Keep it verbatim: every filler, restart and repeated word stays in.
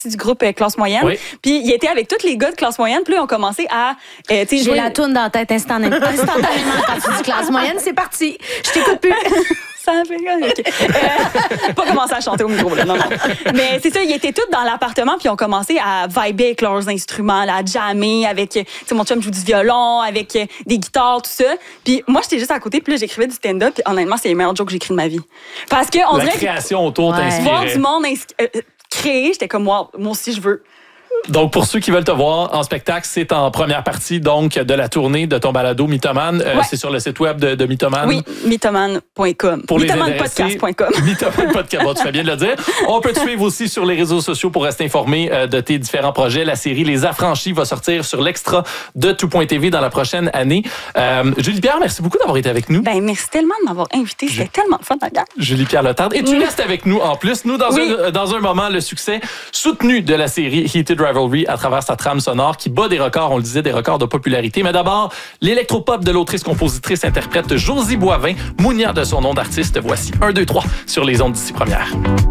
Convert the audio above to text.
du groupe euh, classe moyenne. Oui. Puis il était avec tous les gars de classe moyenne. Puis là, ils ont commencé à... Euh, J'ai jouer... la toune dans la tête instantanément. Instantanément, quand tu dis classe moyenne, c'est parti. Je t'écoute plus. Ça fait okay. euh, Pas commencer à chanter au micro, là, non, non. Mais c'est ça, ils étaient tous dans l'appartement, puis ils ont commencé à vibrer avec leurs instruments, là, à jammer avec... Tu sais, mon chum joue du violon, avec des guitares, tout ça. Puis moi, j'étais juste à côté, puis là, j'écrivais du stand-up, puis honnêtement, c'est les meilleurs jokes que j'ai écrits de ma vie. Parce que on La dirait création autour Ouais. t'inspirait. voir du monde ins- euh, créer, j'étais comme, wow, moi aussi, je veux. Donc, pour ceux qui veulent te voir en spectacle, c'est en première partie donc de la tournée de ton balado Mythomane. Euh, Ouais. C'est sur le site web de, de Mythomane. Oui, mythomane point com. Pour les mythomane intéressés, podcast point com. Mythomane Podcast. Bon, tu fais bien de le dire. On peut te suivre aussi sur les réseaux sociaux pour rester informé euh, de tes différents projets. La série Les Affranchis va sortir sur l'extra de tout point t v dans la prochaine année. Euh, Julie-Pierre, merci beaucoup d'avoir été avec nous. Ben, merci tellement de m'avoir invité. C'était tellement fun, la gang. Julie-Pierre Letarde. Et tu Mm. restes avec nous en plus. Nous, dans, Oui. un, dans un moment, le succès soutenu de la série Heated Rivalry à travers sa trame sonore qui bat des records, on le disait, des records de popularité. Mais d'abord, l'électropop de l'autrice-compositrice-interprète Josie Boivin, Mounia de son nom d'artiste. Voici un, deux, trois sur les ondes d'ici première.